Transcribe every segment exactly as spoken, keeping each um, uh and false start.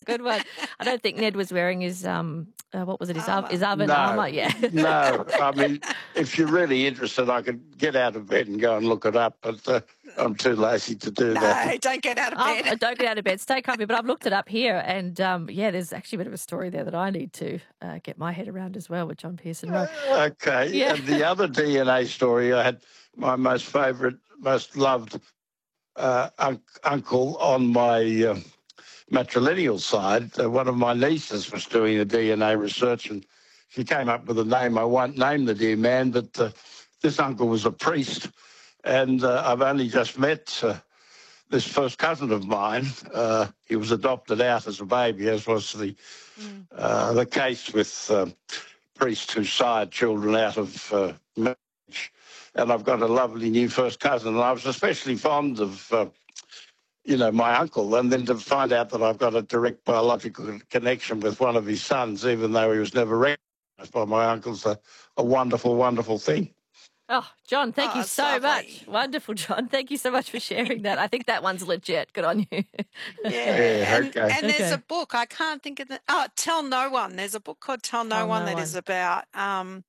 Good one. I don't think Ned was wearing his, um, uh, what was it, his, armor. his oven no, armour? Yeah. no, I mean, if you're really interested, I could get out of bed and go and look it up, but uh, I'm too lazy to do no, that. No, don't get out of bed. Oh, don't get out of bed. Stay comfy. But I've looked it up here, and um, yeah, there's actually a bit of a story there that I need to uh, get my head around as well with John Pearson Rowe. Uh, okay. Yeah. And the other D N A story, I had my most favourite, most loved uh, un- uncle on my uh, matrilineal side. Uh, one of my nieces was doing the D N A research, and she came up with a name. I won't name the dear man, but uh, this uncle was a priest, and uh, I've only just met uh, this first cousin of mine. Uh, he was adopted out as a baby, as was the mm. uh, the case with uh, priests who sired children out of uh, marriage. And I've got a lovely new first cousin, and I was especially fond of, uh, you know, my uncle, and then to find out that I've got a direct biological connection with one of his sons, even though he was never recognised by my uncle's, a, a wonderful, wonderful thing. Oh, John, thank oh, you so lovely. much. Wonderful, John. Thank you so much for sharing that. I think that one's legit. Good on you. Yeah, yeah and, okay. and there's okay. a book, I can't think of the, oh, Tell No One. There's a book called Tell No Tell One No that One. is about um,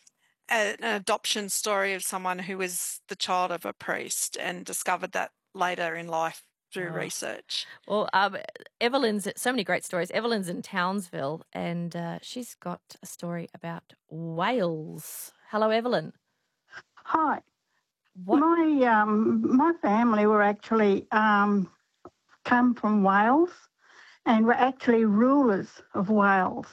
a, an adoption story of someone who was the child of a priest and discovered that later in life through oh. research. Well, um, Evelyn's, so many great stories. Evelyn's in Townsville, and uh, she's got a story about whales. Hello, Evelyn. Hi. What? My um, my family were actually um, come from Wales, and were actually rulers of Wales,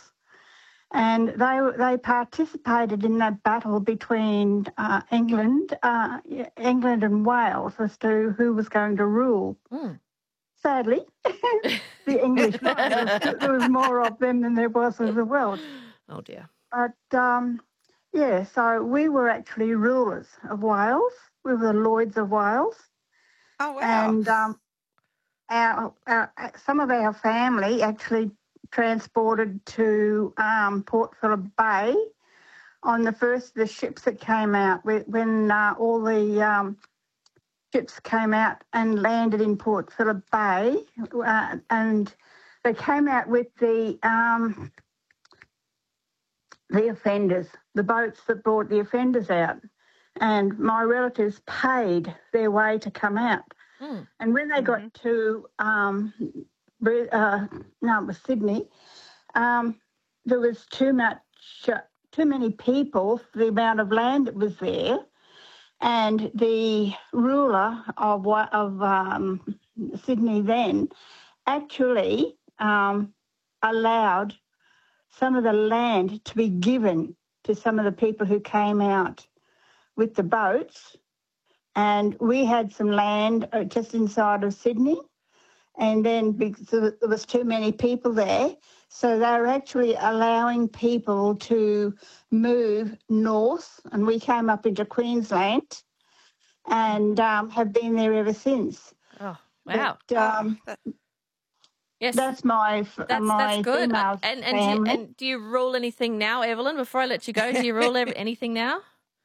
and they they participated in that battle between uh, England, uh, England and Wales as to who was going to rule. Mm. Sadly, the English won. There was, there was more of them than there was of the Welsh. Oh dear. But um, yeah, so we were actually rulers of Wales. We were the Lloyds of Wales. Oh, wow. And um, our, our, some of our family actually transported to um, Port Phillip Bay on the first of the ships that came out, when uh, all the um, ships came out and landed in Port Phillip Bay. Uh, and they came out with the... Um, the offenders, the boats that brought the offenders out. And my relatives paid their way to come out. Mm. And when they mm-hmm. got to, um, uh, no, it was Sydney, um, there was too much, uh, too many people for the amount of land that was there. And the ruler of, of um, Sydney then actually um, allowed some of the land to be given to some of the people who came out with the boats. And we had some land just inside of Sydney. And then because there was too many people there, so they were actually allowing people to move north. And we came up into Queensland and um, have been there ever since. Oh, wow. But, um, oh, that- Yes, that's my that's, my that's good. female and and do, you, family. and do you rule anything now, Evelyn? Before I let you go, do you rule every, anything now?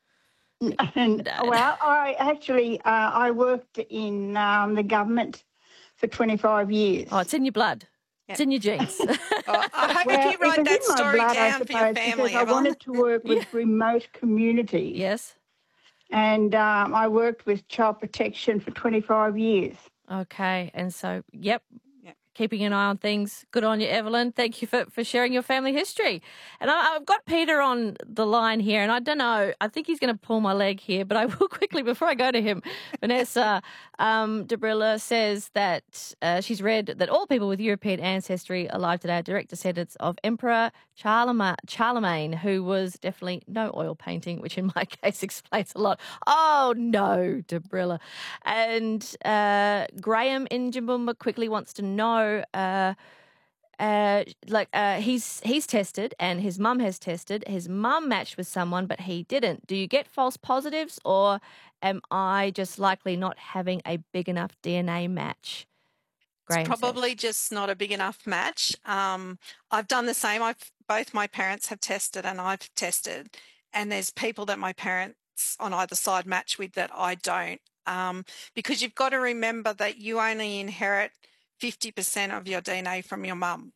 And, well, I actually uh, I worked in um, the government for twenty-five years. Oh, it's in your blood. Yep. It's in your genes. oh, I hope well, you write that story blood, down suppose, for your family, because Evelyn. I wanted to work with yeah. remote communities. Yes. And um, I worked with child protection for twenty-five years. Okay, and so, yep. Keeping an eye on things. Good on you, Evelyn. Thank you for, for sharing your family history. And I, I've got Peter on the line here, and I don't know, I think he's going to pull my leg here, but I will quickly, before I go to him, Vanessa um, Dobrila says that uh, she's read that all people with European ancestry alive today are direct descendants of Emperor Charlemagne, Charlemagne, who was definitely no oil painting, which in my case explains a lot. Oh, no, Dobrila. And uh, Graham in Jimboomba quickly wants to know Uh, uh, like uh, he's he's tested and his mum has tested. His mum matched with someone, but he didn't. Do you get false positives, or am I just likely not having a big enough D N A match? Graham it's probably says. just not a big enough match. Um, I've done the same. I've both my parents have tested and I've tested, and there's people that my parents on either side match with that I don't, um, because you've got to remember that you only inherit fifty percent of your D N A from your mum.